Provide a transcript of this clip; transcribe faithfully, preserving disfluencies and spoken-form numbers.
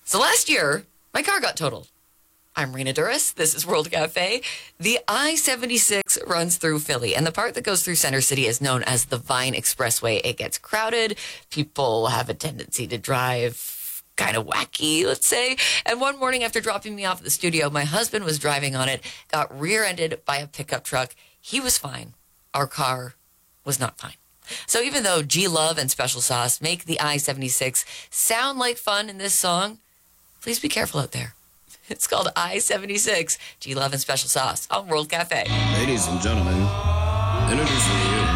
So last year, my car got totaled. I'm Rena Duras. This is World Cafe. The I seventy-six runs through Philly, and the part that goes through Center City is known as the Vine Expressway. It gets crowded. People have a tendency to drive kind of wacky, let's say. And one morning after dropping me off at the studio, my husband was driving on it, got rear-ended by a pickup truck. He was fine. Our car was not fine. So even though G-Love and Special Sauce make the I seventy-six sound like fun in this song, please be careful out there. It's called I seventy-six, G-Love and Special Sauce on World Cafe. Ladies and gentlemen, introducing you